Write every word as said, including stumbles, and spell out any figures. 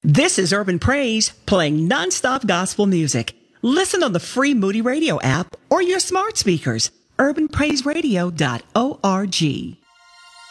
This is Urban Praise, playing nonstop gospel music. Listen on the free Moody Radio app or your smart speakers. urban praise radio dot org.